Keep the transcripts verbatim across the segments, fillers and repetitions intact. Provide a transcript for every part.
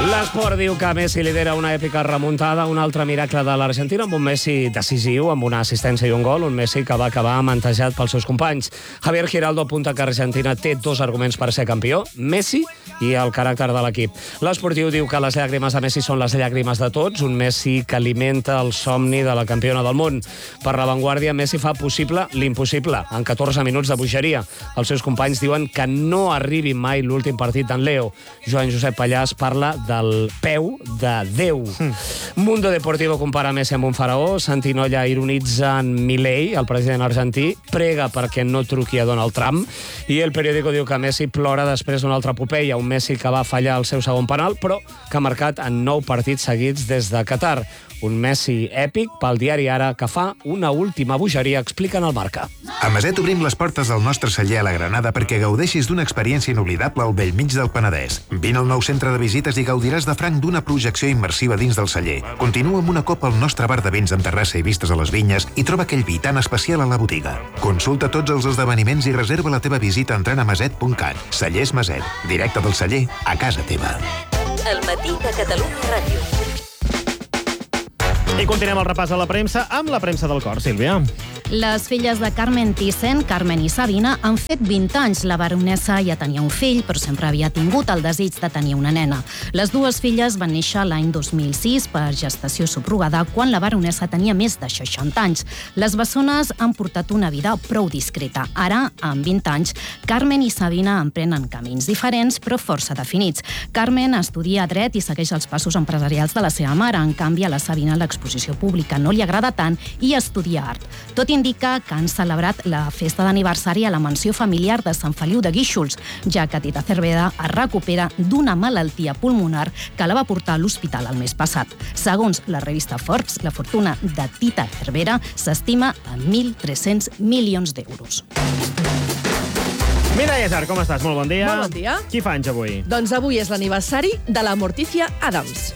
L'esport diu que Messi lidera una èpica remuntada, un altre miracle de l'Argentina, amb un Messi decisiu, amb una assistència i un gol, un Messi que va acabar mantejat pels seus companys. Javier Giraldo apunta que Argentina té dos arguments per ser campió, Messi i el caràcter de l'equip. L'esportiu diu que les llàgrimes de Messi són les llàgrimes de tots, un Messi que alimenta el somni de la campiona del món. Per La Vanguardia, Messi fa possible l'impossible, en catorze minuts de bogeria. Els seus companys diuen que no arribi mai l'últim partit d'en Leo. Joan Josep Pallàs parla del peu de Déu. Mm. Mundo Deportivo compara Messi amb un faraó, Santinolla ironitza en Milei, el president argentí, prega perquè no truqui a Donald Trump, i El Periódico diu que Messi plora després d'una altra epopeia, un Messi que va fallar el seu segon penal, però que ha marcat en nou partits seguits des de Qatar. Un Messi èpic pel diari Ara que fa una última bogeria, explica en el Marca. A Maset obrim les portes del nostre celler a la Granada perquè gaudeixis d'una experiència inoblidable al bell mig del Penedès. Vine al nou centre de visites i gaudiràs de franc d'una projecció immersiva dins del celler. Continua amb una copa al nostre bar de vins amb terrassa i vistes a les vinyes i troba aquell vi tan especial a la botiga. Consulta tots els esdeveniments i reserva la teva visita entrant a maset punt cat. Cellers Maset, directe del celler a casa teva. El matí de Catalunya Ràdio. I continuem el repàs a la premsa amb la premsa del cor, Sílvia. Les filles de Carmen Thyssen, Carmen i Sabina, han fet vint anys. La baronessa ja tenia un fill, però sempre havia tingut el desig de tenir una nena. Les dues filles van néixer l'any dos mil sis per gestació subrogada, quan la baronessa tenia més de seixanta anys. Les bessones han portat una vida prou discreta. Ara, amb vint anys, Carmen i Sabina emprenen camins diferents, però força definits. Carmen estudia dret i segueix els passos empresarials de la seva mare. En canvi, a la Sabina l'exposició pública no li agrada tant i estudia art. Tot indica que han celebrat la festa d'aniversari a la mansió familiar de Sant Feliu de Guíxols, ja que Tita Cervera es recupera d'una malaltia pulmonar que la va portar a l'hospital el mes passat. Segons la revista Forbes, la fortuna de Tita Cervera s'estima en mil tres-cents milions d'euros. Mireia Jar, com estàs? Molt bon dia. Molt bon dia. Qui fa anys avui? Doncs avui és l'aniversari de la Morticia Adams.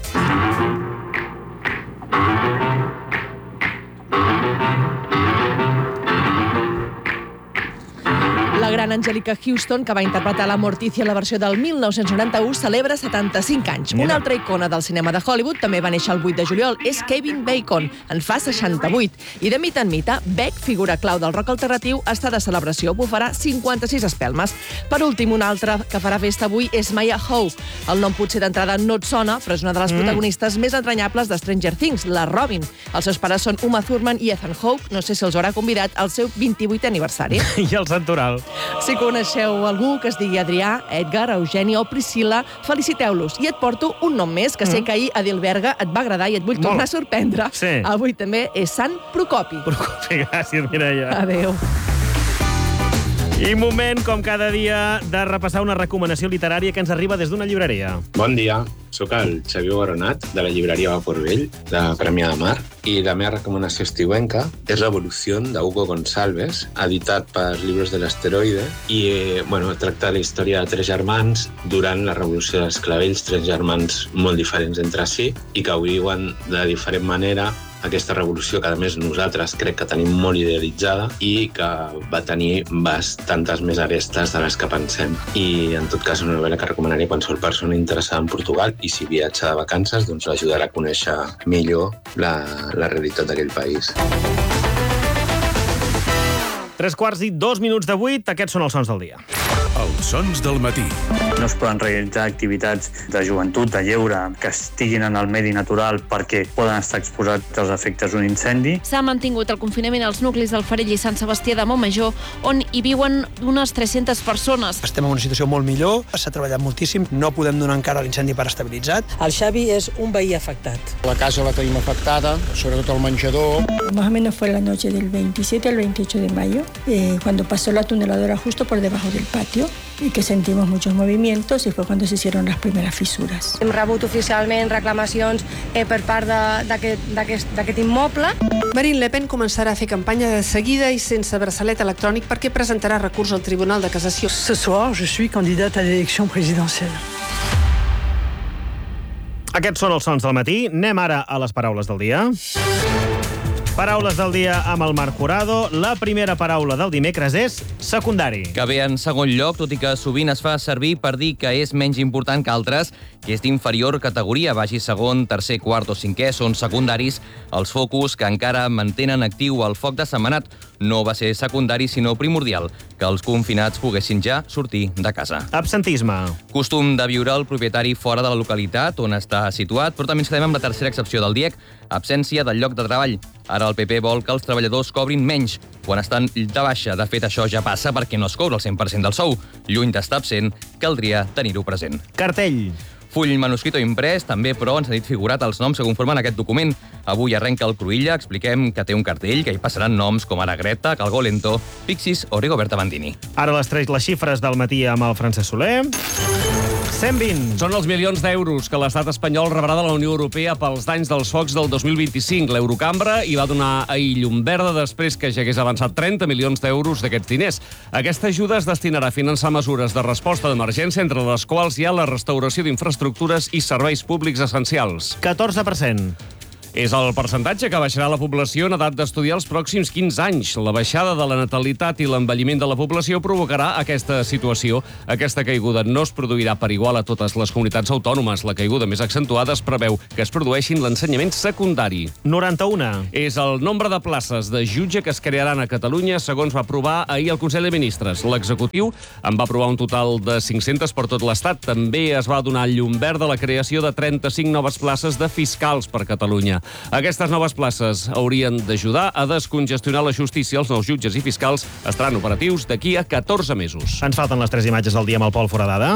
La gran Angelica Houston, que va interpretar la Morticia en la versió del mil nou-cents noranta-u, celebra setanta-cinc anys. Una altra icona del cinema de Hollywood també va néixer el vuit de juliol. És Kevin Bacon, en fa seixanta-vuit. I de mita en mita, Beck, figura clau del rock alternatiu, està de celebració, bufarà cinquanta-sis espelmes. Per últim, una altra que farà festa avui és Maya Howe. El nom potser d'entrada no et sona, però és una de les mm. protagonistes més entranyables de Stranger Things, la Robin. Els seus pares són Uma Thurman i Ethan Hawke. No sé si els haurà convidat al seu vint-i-vuitè aniversari. I el Santoral. Si coneixeu algú que es digui Adrià, Edgar, Eugeni o Priscila, feliciteu-los. I et porto un nom més, que sé que ahir a Dilberga et va agradar i et vull Molt. tornar a sorprendre. Sí. Avui també és Sant Procopi. Procopi, gràcies, Mireia. Adéu. I moment, com cada dia, de repassar una recomanació literària que ens arriba des d'una llibreria. Bon dia, sóc el Xavier Baronat, de la llibreria Vapor Vell, de Premià de Mar, i la meva recomanació estiuenca és Revolució, d'Hugo Gonçalves, editat per Libros de l'Asteroide, i eh, bueno, tracta la història de tres germans durant la Revolució dels Clavells, tres germans molt diferents entre si, i que ho viuen de diferent manera, aquesta revolució que, a més, nosaltres crec que tenim molt idealitzada i que va tenir bastantes més arestes de les que pensem. I, en tot cas, una novel·la que recomanaria a qualsevol persona interessada en Portugal i, si viatja de vacances, doncs l'ajudarà a conèixer millor la, la realitat d'aquell país. Tres quarts i dos minuts de vuit, aquests són els sons del dia. Els sons del matí. No es poden realitzar activitats de joventut, de lleure, que estiguin en el medi natural perquè poden estar exposats als efectes d'un incendi. S'ha mantingut el confinament als nuclis del Farell i Sant Sebastià de Montmajor, on hi viuen unes tres-centes persones. Estem en una situació molt millor, s'ha treballat moltíssim, no podem donar encara l'incendi per estabilitzat. El Xavi és un veí afectat. La casa la tenim afectada, sobretot el menjador. Más o menos fue la noche del veintisiete al veintiocho de mayo, eh, cuando pasó la tuneladora justo por debajo del patio y que sentimos muchos movimientos y fue cuando se hicieron las primeras fisuras. Hem rebut oficialment reclamacions eh, per part d'aquest immoble. Marine Le Pen començarà a fer campanya de seguida i sense braçalet electrònic perquè presentarà recurs al Tribunal de Cassació. Ce soir, je suis candidate à l'élection présidentielle. Aquests són els sons del matí. Anem ara a les paraules del dia. Paraules del dia amb el Marc Jurado. La primera paraula del dimecres és secundari. Que ve en segon lloc, tot i que sovint es fa servir per dir que és menys important que altres, que és d'inferior categoria, vagi segon, tercer, quart o cinquè, són secundaris. Els focus que encara mantenen actiu el foc de setmanat no va ser secundari, sinó primordial, que els confinats poguessin ja sortir de casa. Absentisme. Costum de viure el propietari fora de la localitat on està situat, però també ens quedem amb la tercera excepció del D I E C, absència del lloc de treball. Ara el P P vol que els treballadors cobrin menys quan estan de baixa. De fet, això ja passa perquè no es cobra el cent per cent del sou. Lluny d'estar absent, caldria tenir-ho present. Cartell. Full manuscrit o imprès, també, però ens han dit figurat els noms que conformen aquest document. Avui arrenca el Cruïlla, expliquem que té un cartell que hi passaran noms com ara Greta, Calgó Lento, Pixis o Rigoberta Bandini. Ara les tres les xifres del matí amb el Francesc Soler. cent vint. Són els milions d'euros que l'estat espanyol rebrà de la Unió Europea pels danys dels focs del dos mil vint-i-cinc. L'Eurocambra hi va donar ahir llum verda després que ja hagués avançat trenta milions d'euros d'aquests diners. Aquesta ajuda es destinarà a finançar mesures de resposta d'emergència, entre les quals hi ha la restauració d'infraestructures i serveis públics essencials. catorze per cent. És el percentatge que baixarà la població en edat d'estudiar els pròxims quinze anys. La baixada de la natalitat i l'envelliment de la població provocarà aquesta situació. Aquesta caiguda no es produirà per igual a totes les comunitats autònomes. La caiguda més accentuada es preveu que es produeixi en l'ensenyament secundari. noranta-una. És el nombre de places de jutge que es crearan a Catalunya, segons va aprovar ahir el Consell de Ministres. L'executiu en va aprovar un total de cinc-centes per tot l'Estat. També es va donar llum verd a la creació de trenta-cinc noves places de fiscals per Catalunya. Aquestes noves places haurien d'ajudar a descongestionar la justícia. Els nous jutges i fiscals estaran operatius d'aquí a catorze mesos. Ens falten les tres imatges del dia amb el Pol Foradada.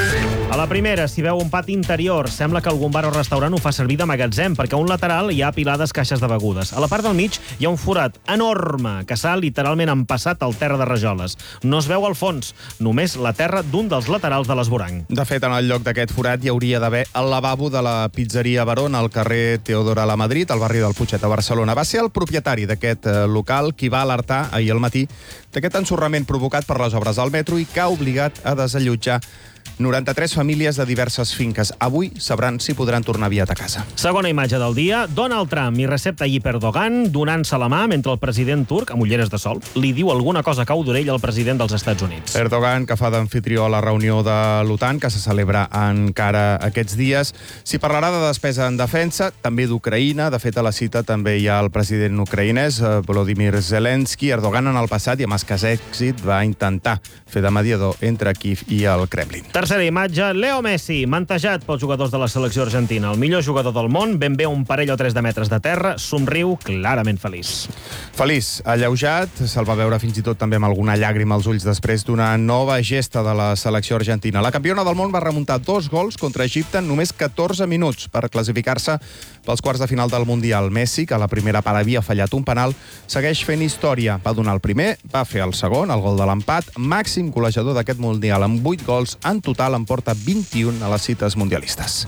A la primera, si veu un pati interior, sembla que algun bar o restaurant ho fa servir de magatzem, perquè a un lateral hi ha apilades caixes de begudes. A la part del mig hi ha un forat enorme que s'ha literalment empassat al terra de rajoles. No es veu al fons, només la terra d'un dels laterals de l'esvoranc. De fet, en el lloc d'aquest forat hi hauria d'haver el lavabo de la pizzeria Barón al carrer Teodora la Madrid, al barri del Putxet a Barcelona. Va ser el propietari d'aquest local qui va alertar ahir al matí d'aquest ensorrament provocat per les obres al metro i que ha obligat a desallotjar noranta-tres famílies de diverses finques. Avui sabran si podran tornar aviat a casa. Segona imatge del dia. Donald Trump i Recep Tayyip Erdogan donant-se la mà mentre el president turc, amb ulleres de sol, li diu alguna cosa cau d'orell al president dels Estats Units. Erdogan, que fa d'amfitrió a la reunió de l'OTAN, que se celebra encara aquests dies, s'hi parlarà de despesa en defensa, també d'Ucraïna. De fet, a la cita també hi ha el president ucraïnès, Volodymyr Zelensky. Erdogan, en el passat, i amb escàs èxit, va intentar fer de mediador entre Kíev i el Kremlin. Tercera imatge, Leo Messi, mantejat pels jugadors de la selecció argentina. El millor jugador del món, ben bé un parell o tres de metres de terra, somriu clarament feliç. Feliç, alleujat, se'l va veure fins i tot també amb alguna llàgrima als ulls després d'una nova gesta de la selecció argentina. La campiona del món va remuntar dos gols contra Egipte en només catorze minuts per classificar-se pels quarts de final del Mundial. Messi, que a la primera part havia fallat un penal, segueix fent història. Va donar el primer, va fer el segon, el gol de l'empat, màxim golejador d'aquest Mundial, amb vuit gols. En total en porta vint-i-un a les cites mundialistes.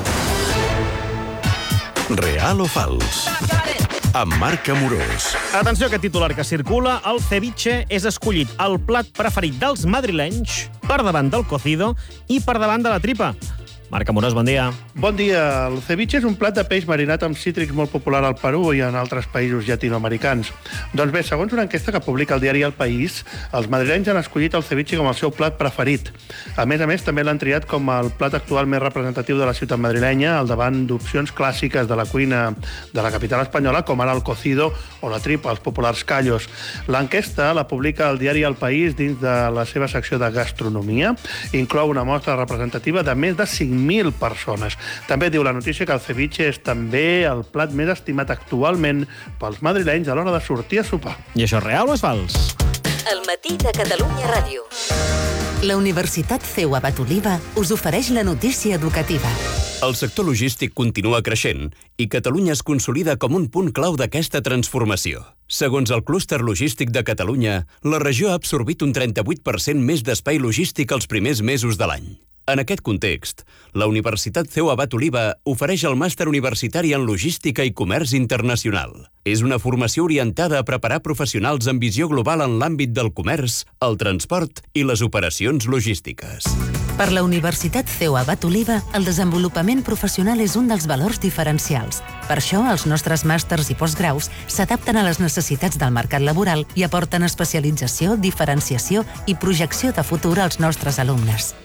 Real o fals? Amb Marc Amorós. Atenció a aquest titular que circula. El ceviche és escollit el plat preferit dels madrilenys per davant del cocido i per davant de la tripa. Marc Amorós, bon dia. Bon dia. El ceviche és un plat de peix marinat amb cítrics molt popular al Perú i en altres països llatinoamericans. Doncs bé, segons una enquesta que publica el diari El País, els madrilenys han escollit el ceviche com el seu plat preferit. A més a més, també l'han triat com el plat actual més representatiu de la ciutat madrilenya, al davant d'opcions clàssiques de la cuina de la capital espanyola, com ara el cocido o la tripa, els populars callos. L'enquesta la publica el diari El País dins de la seva secció de gastronomia. Inclou una mostra representativa de més de cinc mil persones. També diu la notícia que el ceviche és també el plat més estimat actualment pels madrilenys a l'hora de sortir a sopar. I això és real o és fals? El matí de Catalunya Ràdio. La Universitat C E U Abat Oliva us ofereix la notícia educativa. El sector logístic continua creixent i Catalunya es consolida com un punt clau d'aquesta transformació. Segons el clúster logístic de Catalunya, la regió ha absorbit un trenta-vuit per cent més d'espai logístic els primers mesos de l'any. En aquest context, la Universitat C E U Abat Oliva ofereix el màster universitari en Logística i Comerç Internacional. És una formació orientada a preparar professionals amb visió global en l'àmbit del comerç, el transport i les operacions logístiques. Per la Universitat C E U Abat Oliva, el desenvolupament professional és un dels valors diferencials. Per això, els nostres màsters i postgraus s'adapten a les necessitats del mercat laboral i aporten especialització, diferenciació i projecció de futur als nostres alumnes.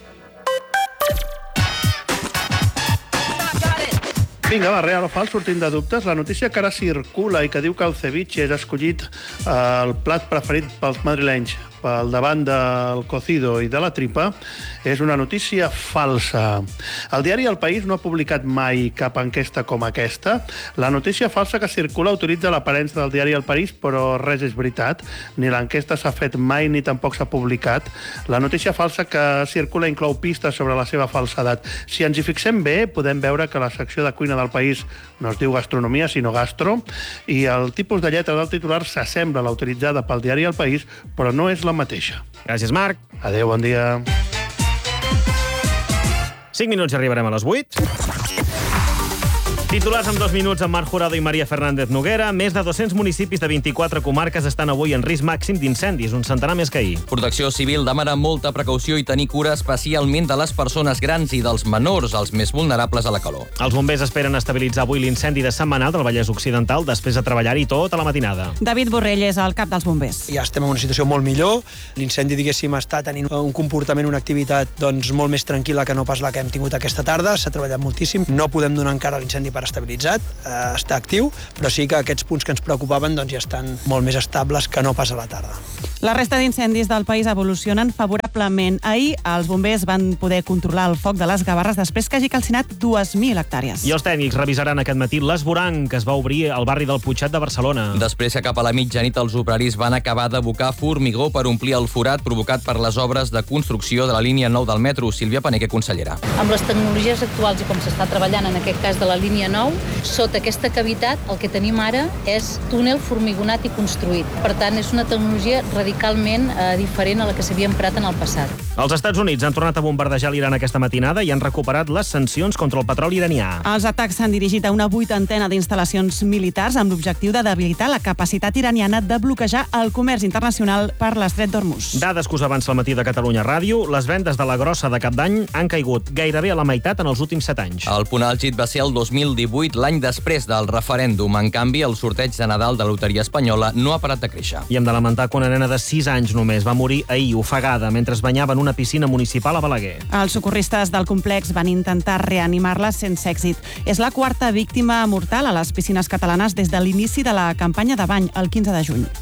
Vinga, va, real o fals, sortint de dubtes. La notícia que ara circula i que diu que el ceviche és escollit eh, el plat preferit pels madrilenys pel davant del cocido i de la tripa és una notícia falsa. El diari El País no ha publicat mai cap enquesta com aquesta. La notícia falsa que circula utilitza l'aparença del diari El País, però res és veritat. Ni l'enquesta s'ha fet mai ni tampoc s'ha publicat. La notícia falsa que circula inclou pistes sobre la seva falsedat. Si ens hi fixem bé, podem veure que la secció de cuina del País no es diu gastronomia, sinó gastro, i el tipus de lletra del titular s'assembla a la utilitzada pel diari El País, però no és la mateixa. Gràcies, Marc. Adéu, bon dia. cinc minuts i arribarem a les vuit. Titulars amb dos minuts amb Marc Jurado i Maria Fernández Noguera. Més de dos-cents municipis de vint-i-quatre comarques estan avui en risc màxim d'incendis, un centenar més que ahir. Protecció Civil demana molta precaució i tenir cura especialment de les persones grans i dels menors, els més vulnerables a la calor. Els bombers esperen estabilitzar avui l'incendi de Sentmenat del Vallès Occidental després de treballar-hi tota la matinada. David Borrell és el cap dels bombers. Ja estem en una situació molt millor. L'incendi, diguéssim, està tenint un comportament, una activitat doncs, molt més tranquil·la que no pas la que hem tingut aquesta tarda. S'ha treballat moltíssim. No podem donar encara l'incendi per estabilitzat, eh, està actiu, però sí que aquests punts que ens preocupaven doncs, ja estan molt més estables que no pas a la tarda. La resta d'incendis del país evolucionen favorablement. Ahir els bombers van poder controlar el foc de les Gavarres després que hagi calcinat dues mil hectàrees. I els tècnics revisaran aquest matí l'esvoranc que es va obrir al barri del Putxet de Barcelona. Després que cap a la mitjanit els operaris van acabar d'abocar formigó per omplir el forat provocat per les obres de construcció de la línia nou del metro. Sílvia Paneque, consellera. Amb les tecnologies actuals i com s'està treballant en aquest cas de la línia nou, sota aquesta cavitat el que tenim ara és túnel formigonat i construït. Per tant, és una tecnologia radicalment eh, diferent a la que s'havia emprat en el passat. Els Estats Units han tornat a bombardejar l'Iran aquesta matinada i han recuperat les sancions contra el petroli iranià. Els atacs s'han dirigit a una vuitantena d'instal·lacions militars amb l'objectiu de debilitar la capacitat iraniana de bloquejar el comerç internacional per l'Estret d'Hormuz. Dades que us avança el matí de Catalunya Ràdio, les vendes de la grossa de Cap d'Any han caigut gairebé a la meitat en els últims set anys. El punt àlgid va ser el dos mil divuit, l'any després del referèndum. En canvi, el sorteig de Nadal de Loteria Espanyola no ha parat de créixer. I hem de lamentar que una nena de sis anys només va morir ahir ofegada mentre es banyava en una piscina municipal a Balaguer. Els socorristes del complex van intentar reanimar-la sense èxit. És la quarta víctima mortal a les piscines catalanes des de l'inici de la campanya de bany, el quinze de juny.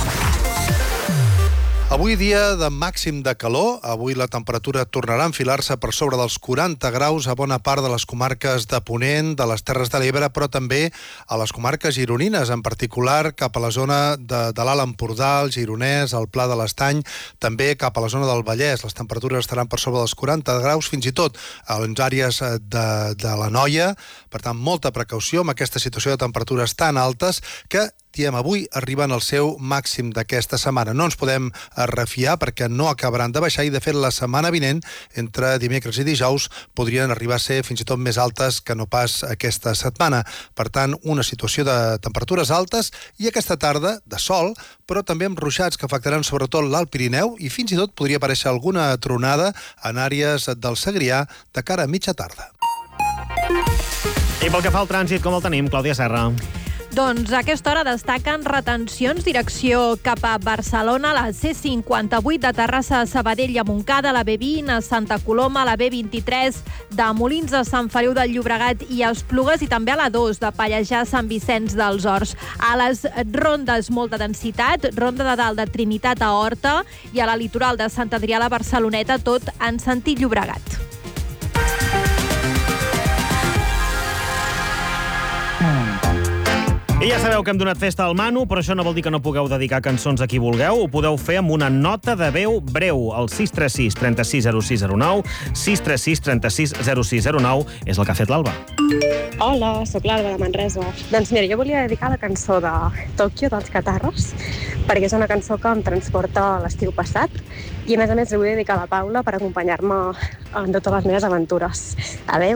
Avui dia de màxim de calor, avui la temperatura tornarà a enfilar-se per sobre dels quaranta graus a bona part de les comarques de Ponent, de les Terres de l'Ebre, però també a les comarques gironines, en particular cap a la zona de, de l'Alt Empordà, el Gironès, el Pla de l'Estany, també cap a la zona del Vallès. Les temperatures estaran per sobre dels quaranta graus, fins i tot a les àrees de, de la Noia. Per tant, molta precaució amb aquesta situació de temperatures tan altes que diem, avui arriben al seu màxim d'aquesta setmana. No ens podem refiar perquè no acabaran de baixar i, de fet, la setmana vinent, entre dimecres i dijous, podrien arribar a ser fins i tot més altes que no pas aquesta setmana. Per tant, una situació de temperatures altes i aquesta tarda de sol, però també amb ruixats que afectaran sobretot l'Alt Pirineu i fins i tot podria aparèixer alguna tronada en àrees del Segrià de cara a mitja tarda. I pel que fa al trànsit, com el tenim, Clàudia Serra? Doncs a aquesta hora destaquen retencions direcció cap a Barcelona, la C cinquanta-vuit de Terrassa a Sabadell i a Montcada, la B vint a Santa Coloma, la B vint-i-tres de Molins a Sant Feliu del Llobregat i a Esplugues i també a la dos de Pallejà a Sant Vicenç dels Horts. A les rondes molta densitat, ronda de dalt de Trinitat a Horta i a la litoral de Sant Adrià a la Barceloneta, tot en sentit Llobregat. I ja sabeu que hem donat festa al Manu, però això no vol dir que no pugueu dedicar cançons a qui vulgueu. Ho podeu fer amb una nota de veu breu. El sis tres sis, trenta-sis, zero sis zero nou, sis tres sis, trenta-sis, zero sis zero nou és el que ha fet l'Alba. Hola, sóc l'Alba de Manresa. Doncs mira, jo volia dedicar la cançó de Tòquio dels Catarres perquè és una cançó que em transporta a l'estiu passat i a més a més li vull dedicar a la Paula per acompanyar-me en totes les meves aventures. Adéu.